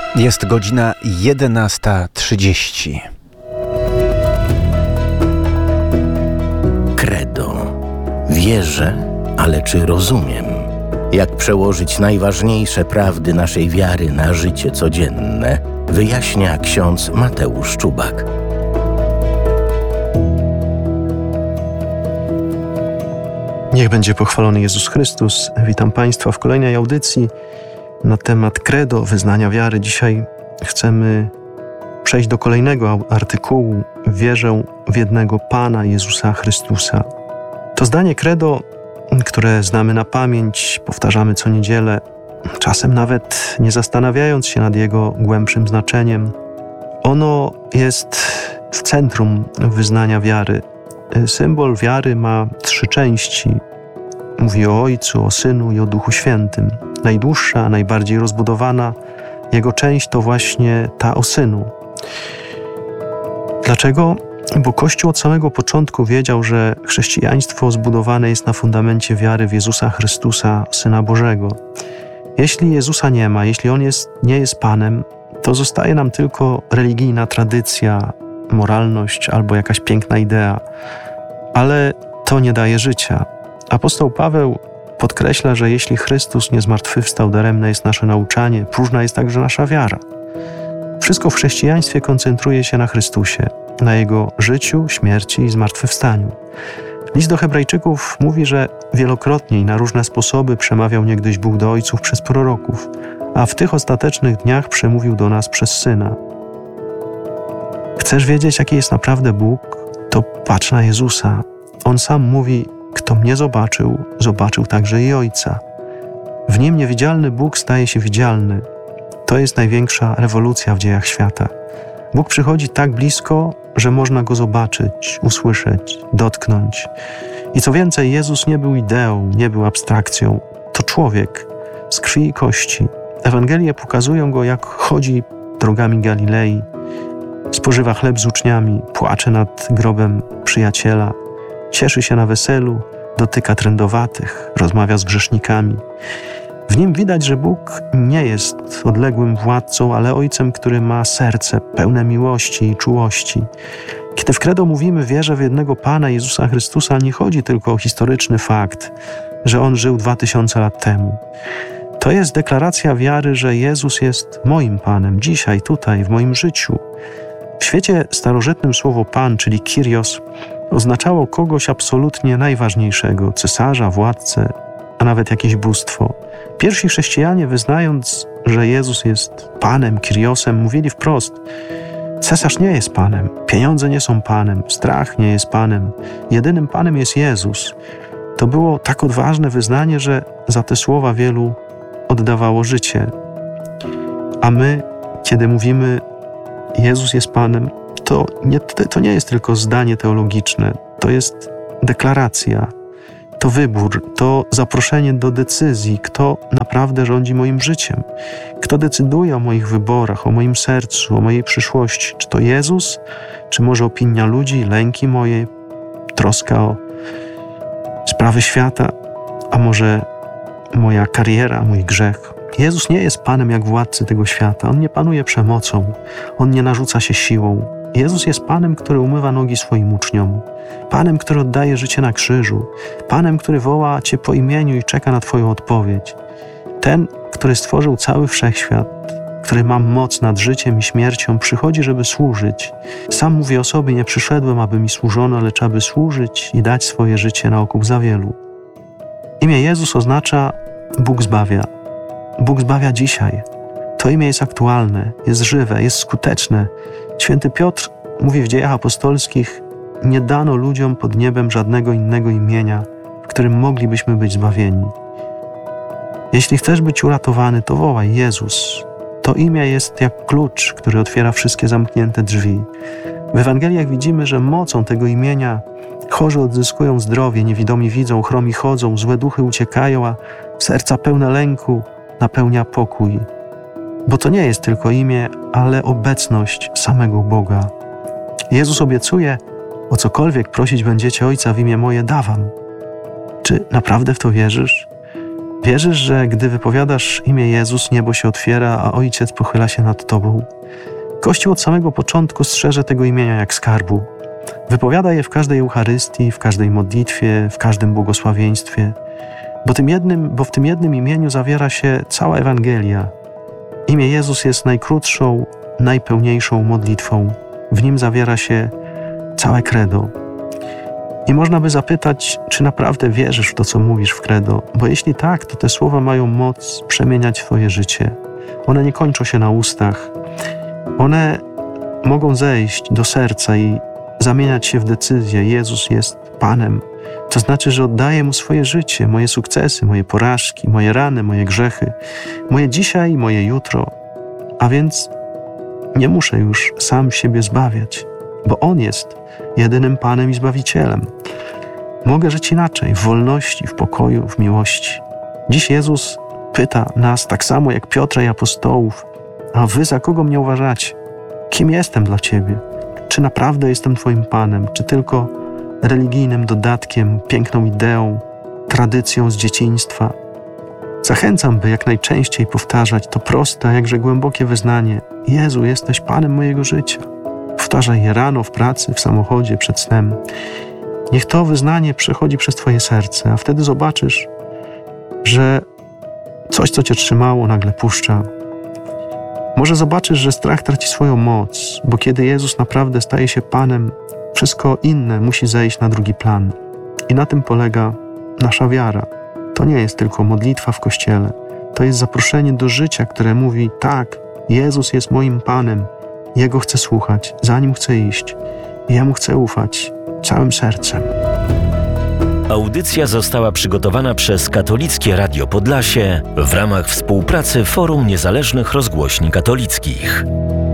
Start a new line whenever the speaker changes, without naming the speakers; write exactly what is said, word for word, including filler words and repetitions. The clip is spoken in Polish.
Jest godzina jedenasta trzydzieści.
Credo. Wierzę, ale czy rozumiem? Jak przełożyć najważniejsze prawdy naszej wiary na życie codzienne, wyjaśnia ksiądz Mateusz Czubak.
Niech będzie pochwalony Jezus Chrystus. Witam Państwa w kolejnej audycji na temat credo, wyznania wiary. Dzisiaj chcemy przejść do kolejnego artykułu. Wierzę w jednego Pana Jezusa Chrystusa. To zdanie credo, które znamy na pamięć, powtarzamy co niedzielę, czasem nawet nie zastanawiając się nad jego głębszym znaczeniem. Ono jest w centrum wyznania wiary. Symbol wiary ma trzy części. Mówi o Ojcu, o Synu i o Duchu Świętym. Najdłuższa, najbardziej rozbudowana jego część to właśnie ta o Synu. Dlaczego? Bo Kościół od samego początku wiedział, że chrześcijaństwo zbudowane jest na fundamencie wiary w Jezusa Chrystusa, Syna Bożego. Jeśli Jezusa nie ma, jeśli On jest, nie jest Panem, to zostaje nam tylko religijna tradycja, moralność albo jakaś piękna idea. Ale to nie daje życia. Apostoł Paweł podkreśla, że jeśli Chrystus nie zmartwychwstał, daremne jest nasze nauczanie, próżna jest także nasza wiara. Wszystko w chrześcijaństwie koncentruje się na Chrystusie, na Jego życiu, śmierci i zmartwychwstaniu. List do Hebrajczyków mówi, że wielokrotnie i na różne sposoby przemawiał niegdyś Bóg do ojców przez proroków, a w tych ostatecznych dniach przemówił do nas przez Syna. Chcesz wiedzieć, jaki jest naprawdę Bóg? To patrz na Jezusa. On sam mówi, kto mnie zobaczył, zobaczył także i Ojca. W Nim niewidzialny Bóg staje się widzialny. To jest największa rewolucja w dziejach świata. Bóg przychodzi tak blisko, że można Go zobaczyć, usłyszeć, dotknąć. I co więcej, Jezus nie był ideą, nie był abstrakcją. To człowiek z krwi i kości. Ewangelie pokazują Go, jak chodzi drogami Galilei, spożywa chleb z uczniami, płacze nad grobem przyjaciela, cieszy się na weselu, dotyka trędowatych, rozmawia z grzesznikami. W Nim widać, że Bóg nie jest odległym władcą, ale Ojcem, który ma serce pełne miłości i czułości. Kiedy w credo mówimy wierzę w jednego Pana Jezusa Chrystusa, nie chodzi tylko o historyczny fakt, że On żył dwa tysiące lat temu. To jest deklaracja wiary, że Jezus jest moim Panem, dzisiaj, tutaj, w moim życiu. W świecie starożytnym słowo Pan, czyli Kyrios, oznaczało kogoś absolutnie najważniejszego, cesarza, władcę, a nawet jakieś bóstwo. Pierwsi chrześcijanie, wyznając, że Jezus jest Panem, Kyriosem, mówili wprost: cesarz nie jest Panem, pieniądze nie są Panem, strach nie jest Panem, jedynym Panem jest Jezus. To było tak odważne wyznanie, że za te słowa wielu oddawało życie. A my, kiedy mówimy Jezus jest Panem, to nie, to nie jest tylko zdanie teologiczne, to jest deklaracja, to wybór, to zaproszenie do decyzji, kto naprawdę rządzi moim życiem, kto decyduje o moich wyborach, o moim sercu, o mojej przyszłości. Czy to Jezus, czy może opinia ludzi, lęki moje, troska o sprawy świata, a może moja kariera, mój grzech. Jezus nie jest Panem jak władcy tego świata. On nie panuje przemocą. On nie narzuca się siłą. Jezus jest Panem, który umywa nogi swoim uczniom. Panem, który oddaje życie na krzyżu. Panem, który woła Cię po imieniu i czeka na Twoją odpowiedź. Ten, który stworzył cały wszechświat, który ma moc nad życiem i śmiercią, przychodzi, żeby służyć. Sam mówi o sobie: nie przyszedłem, aby mi służono, lecz aby służyć i dać swoje życie na okup za wielu. Imię Jezus oznacza Bóg zbawia. Bóg zbawia dzisiaj. To imię jest aktualne, jest żywe, jest skuteczne. Święty Piotr mówi w Dziejach Apostolskich: nie dano ludziom pod niebem żadnego innego imienia, w którym moglibyśmy być zbawieni. Jeśli chcesz być uratowany, to wołaj Jezus. To imię jest jak klucz, który otwiera wszystkie zamknięte drzwi. W Ewangeliach widzimy, że mocą tego imienia chorzy odzyskują zdrowie, niewidomi widzą, chromi chodzą, złe duchy uciekają, a serca pełne lęku napełnia pokój. Bo to nie jest tylko imię, ale obecność samego Boga. Jezus obiecuje: o cokolwiek prosić będziecie Ojca w imię moje, dawam. Czy naprawdę w to wierzysz? Wierzysz, że gdy wypowiadasz imię Jezus, niebo się otwiera, a Ojciec pochyla się nad tobą? Kościół od samego początku strzeże tego imienia jak skarbu. Wypowiada je w każdej Eucharystii, w każdej modlitwie, w każdym błogosławieństwie, bo, tym jednym, bo w tym jednym imieniu zawiera się cała Ewangelia. Imię Jezus jest najkrótszą, najpełniejszą modlitwą. W nim zawiera się całe credo. I można by zapytać, czy naprawdę wierzysz w to, co mówisz w credo, bo jeśli tak, to te słowa mają moc przemieniać twoje życie. One nie kończą się na ustach. One mogą zejść do serca i zamieniać się w decyzję. Jezus jest Panem. To znaczy, że oddaję Mu swoje życie, moje sukcesy, moje porażki, moje rany, moje grzechy, moje dzisiaj, moje jutro. A więc nie muszę już sam siebie zbawiać, bo On jest jedynym Panem i Zbawicielem. Mogę żyć inaczej, w wolności, w pokoju, w miłości. Dziś Jezus pyta nas tak samo jak Piotra i apostołów: a wy za kogo mnie uważacie? Kim jestem dla Ciebie? Czy naprawdę jestem Twoim Panem? Czy tylko religijnym dodatkiem, piękną ideą, tradycją z dzieciństwa? Zachęcam, by jak najczęściej powtarzać to proste, a jakże głębokie wyznanie: Jezu, jesteś Panem mojego życia. Powtarzaj je rano, w pracy, w samochodzie, przed snem. Niech to wyznanie przechodzi przez Twoje serce, a wtedy zobaczysz, że coś, co Cię trzymało, nagle puszcza. Może zobaczysz, że strach traci swoją moc, bo kiedy Jezus naprawdę staje się Panem, wszystko inne musi zejść na drugi plan. I na tym polega nasza wiara. To nie jest tylko modlitwa w kościele. To jest zaproszenie do życia, które mówi: tak, Jezus jest moim Panem. Jego chcę słuchać, za Nim chcę iść. I ja Mu chcę ufać całym sercem.
Audycja została przygotowana przez Katolickie Radio Podlasie w ramach współpracy Forum Niezależnych Rozgłośni Katolickich.